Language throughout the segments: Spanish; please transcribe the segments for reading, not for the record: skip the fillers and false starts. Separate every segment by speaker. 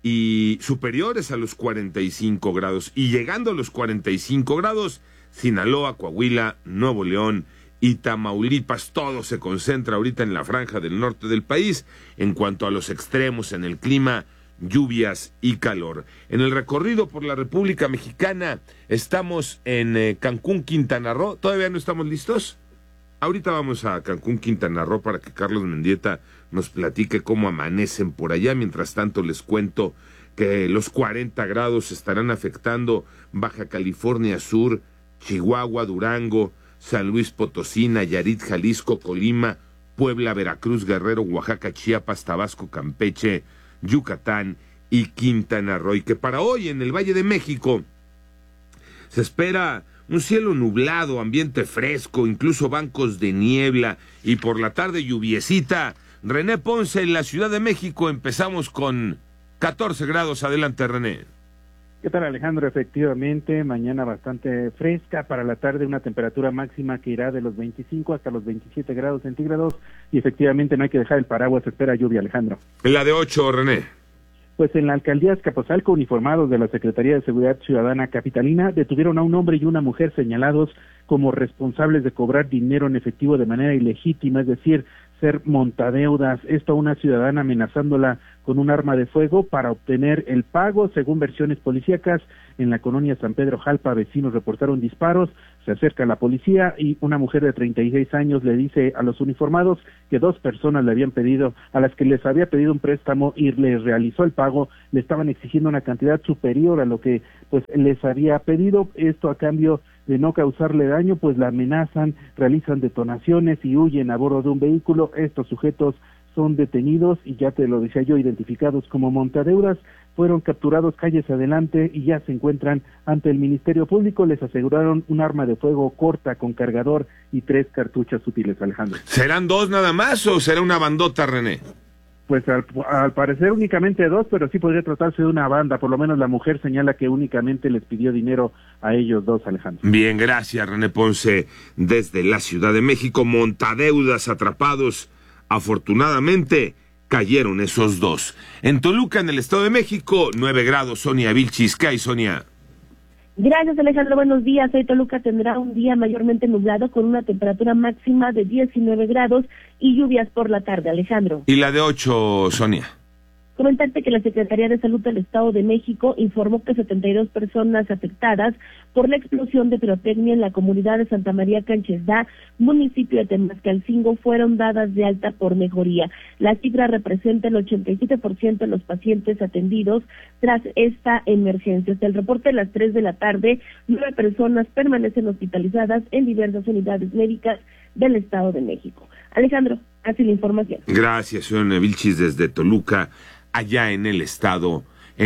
Speaker 1: y superiores a los 45 grados. Y llegando a los 45 grados, Sinaloa, Coahuila, Nuevo León y Tamaulipas, todo se concentra ahorita en la franja del norte del país. En cuanto a los extremos en el clima, lluvias y calor. En el recorrido por la República Mexicana, estamos en Cancún, Quintana Roo. ¿Todavía no estamos listos? Ahorita vamos a Cancún, Quintana Roo, para que Carlos Mendieta nos platique cómo amanecen por allá. Mientras tanto, les cuento que los 40 grados estarán afectando Baja California Sur, Chihuahua, Durango, San Luis Potosí, Nayarit, Jalisco, Colima, Puebla, Veracruz, Guerrero, Oaxaca, Chiapas, Tabasco, Campeche, Yucatán y Quintana Roo. Y que para hoy en el Valle de México se espera un cielo nublado, ambiente fresco, incluso bancos de niebla, y por la tarde lluviecita. René Ponce, en la Ciudad de México, empezamos con 14 grados. Adelante, René.
Speaker 2: ¿Qué tal, Alejandro? Efectivamente, mañana bastante fresca, para la tarde una temperatura máxima que irá de los 25 hasta los 27 grados centígrados, y efectivamente no hay que dejar el paraguas, se espera lluvia, Alejandro.
Speaker 1: La de 8, René.
Speaker 2: Pues en la alcaldía Azcapotzalco, uniformados de la Secretaría de Seguridad Ciudadana capitalina detuvieron a un hombre y una mujer señalados como responsables de cobrar dinero en efectivo de manera ilegítima, es decir, ser montadeudas. Esto a una ciudadana amenazándola con un arma de fuego para obtener el pago. Según versiones policíacas, en la colonia San Pedro Jalpa, vecinos reportaron disparos. Se acerca la policía y una mujer de 36 años le dice a los uniformados que dos personas le habían pedido, a las que les había pedido un préstamo y les realizó el pago, le estaban exigiendo una cantidad superior a lo que pues les había pedido. Esto a cambio de no causarle daño, pues la amenazan, realizan detonaciones y huyen a bordo de un vehículo. Estos sujetos son detenidos y, ya te lo decía yo, identificados como montadeudas, fueron capturados calles adelante y ya se encuentran ante el Ministerio Público. Les aseguraron un arma de fuego corta con cargador y 3 cartuchos útiles, Alejandro.
Speaker 1: ¿Serán 2 nada más o será una bandota, René?
Speaker 2: Pues al parecer únicamente 2, pero sí podría tratarse de una banda. Por lo menos la mujer señala que únicamente les pidió dinero a ellos 2, Alejandro.
Speaker 1: Bien, gracias, René Ponce, desde la Ciudad de México. Montadeudas atrapados. Afortunadamente, cayeron esos 2. En Toluca, en el Estado de México, 9 grados. Sonia Vilchis. ¿Qué hay, Sonia?
Speaker 3: Gracias, Alejandro. Buenos días. Hoy Toluca tendrá un día mayormente nublado con una temperatura máxima de 19 grados y lluvias por la tarde, Alejandro.
Speaker 1: ¿Y la de 8, Sonia?
Speaker 3: Comentarte que la Secretaría de Salud del Estado de México informó que 72 personas afectadas por la explosión de pirotecnia en la comunidad de Santa María Canchesdá, municipio de Temascalcingo, fueron dadas de alta por mejoría. La cifra representa el 87% de los pacientes atendidos tras esta emergencia. Hasta el reporte de las 3 de la tarde, 9 personas permanecen hospitalizadas en diversas unidades médicas del Estado de México. Alejandro, así la información.
Speaker 1: Gracias, Sonia Vilchis, desde Toluca, allá en el Estado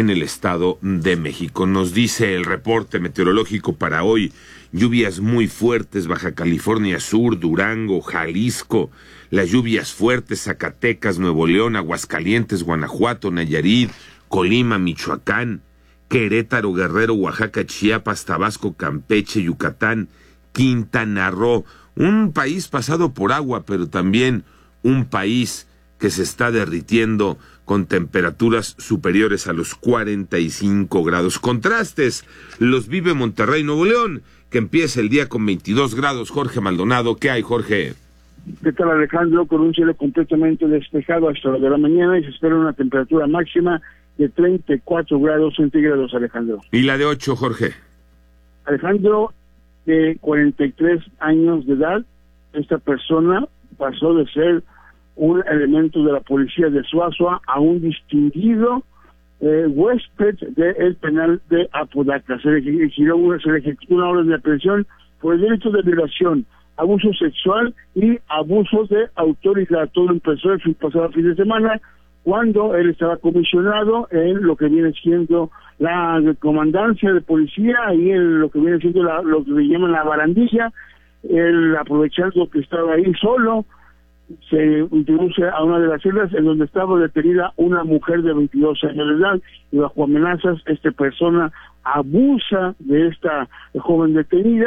Speaker 1: de México. Nos dice el reporte meteorológico para hoy: lluvias muy fuertes, Baja California Sur, Durango, Jalisco, las lluvias fuertes, Zacatecas, Nuevo León, Aguascalientes, Guanajuato, Nayarit, Colima, Michoacán, Querétaro, Guerrero, Oaxaca, Chiapas, Tabasco, Campeche, Yucatán, Quintana Roo. Un país pasado por agua, pero también un país que se está derritiendo con temperaturas superiores a los 45 grados. Contrastes los vive Monterrey, Nuevo León, que empieza el día con 22 grados. Jorge Maldonado, ¿qué hay, Jorge?
Speaker 4: ¿Qué tal, Alejandro? Con un cielo completamente despejado hasta la de la mañana y se espera una temperatura máxima de 34 grados centígrados, Alejandro.
Speaker 1: ¿Y la de 8, Jorge?
Speaker 4: Alejandro, de 43 años de edad, esta persona pasó de ser un elemento de la policía de Suazua a un distinguido huésped del penal de Apodaca. Se le ejecutó una orden de aprehensión por el delito de violación, abuso sexual y abusos de autoridad. Todo empezó el pasado fin de semana, cuando él estaba comisionado en lo que viene siendo la comandancia de policía y en lo que viene siendo lo que le llaman la barandilla. Él, aprovechando que estaba ahí solo, se introduce a una de las celdas en donde estaba detenida una mujer de 22 años de edad, y bajo amenazas esta persona abusa de esta joven detenida,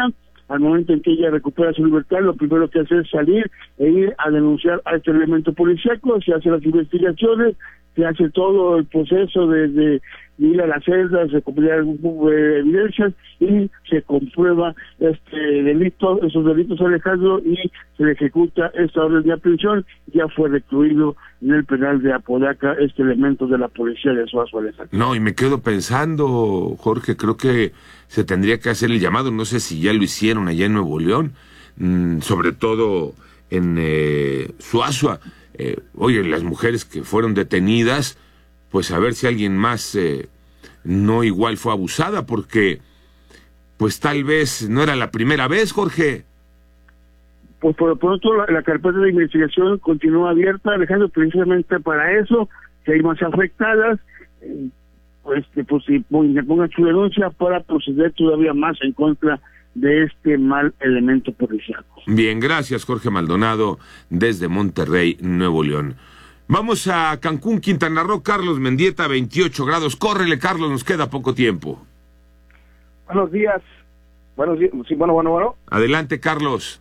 Speaker 4: al momento en que ella recupera su libertad, lo primero que hace es salir e ir a denunciar a este elemento policíaco, se hacen las investigaciones, se hace todo el proceso de ir a las celdas, recopilar evidencias y se comprueba esos delitos, Alejandro, y se le ejecuta esta orden de aprehensión. Ya fue recluido en el penal de Apodaca este elemento de la policía de Suazo, Alejandro.
Speaker 1: No, y me quedo pensando, Jorge, creo que se tendría que hacer el llamado, no sé si ya lo hicieron allá en Nuevo León, sobre todo en Suazo. Oye, las mujeres que fueron detenidas, pues a ver si alguien más no igual fue abusada, porque pues tal vez no era la primera vez, Jorge.
Speaker 4: Pues por lo pronto la carpeta de investigación continúa abierta, Alejandro, precisamente para eso, que hay más afectadas, pues si pongan su denuncia para proceder todavía más en contra de este mal elemento policial.
Speaker 1: Bien, gracias Jorge Maldonado desde Monterrey, Nuevo León. Vamos a Cancún, Quintana Roo. Carlos Mendieta, 28 grados. Córrele, Carlos, nos queda poco tiempo.
Speaker 5: Buenos días. Sí, bueno.
Speaker 1: Adelante, Carlos.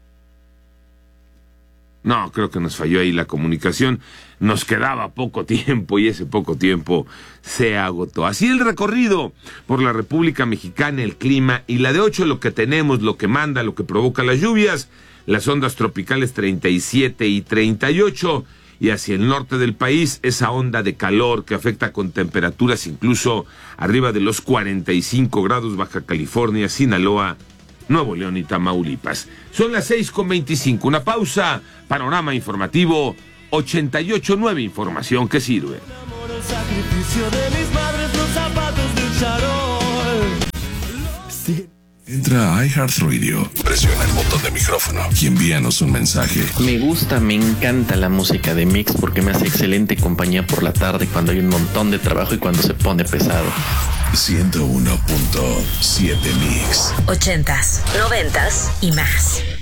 Speaker 1: No, creo que nos falló ahí la comunicación. Nos quedaba poco tiempo y ese poco tiempo se agotó. Así el recorrido por la República Mexicana, el clima y la de 8, lo que tenemos, lo que manda, lo que provoca las lluvias, las ondas tropicales 37 y 38, y hacia el norte del país esa onda de calor que afecta con temperaturas incluso arriba de los 45 grados, Baja California, Sinaloa, Nuevo León y Tamaulipas. Son las 6:25, una pausa, panorama informativo 88.9, información que sirve.
Speaker 6: Entra a iHeartRadio, presiona el botón de micrófono y envíanos un mensaje.
Speaker 7: Me encanta la música de Mix porque me hace excelente compañía por la tarde cuando hay un montón de trabajo y cuando se pone pesado.
Speaker 6: 101.7 Mix.
Speaker 8: 80s, 90s y más.